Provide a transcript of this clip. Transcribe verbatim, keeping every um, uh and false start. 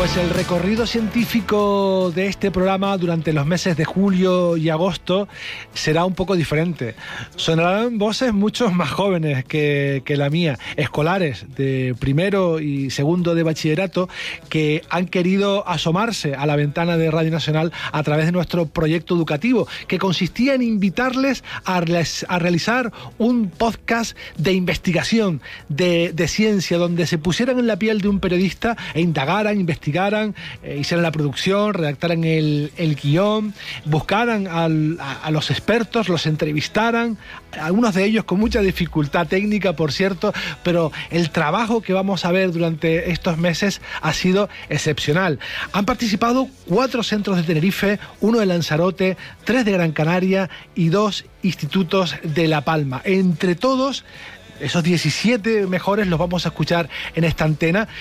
Pues el recorrido científico de este programa durante los meses de julio y agosto será un poco diferente. Sonarán voces mucho más jóvenes que, que la mía, escolares de primero y segundo de bachillerato, que han querido asomarse a la ventana de Radio Nacional a través de nuestro proyecto educativo, que consistía en invitarles a, a realizar un podcast de investigación, de, de ciencia, donde se pusieran en la piel de un periodista e indagaran, investigaran, eh, hicieran la producción, redactaran el, el guión, buscaran al, a, a los expertos, los entrevistaran, algunos de ellos con mucha dificultad técnica, por cierto, pero el trabajo que vamos a ver durante estos meses ha sido excepcional. Han participado cuatro centros de Tenerife, uno de Lanzarote, tres de Gran Canaria y dos institutos de La Palma. Entre todos, esos diecisiete mejores los vamos a escuchar en esta antena.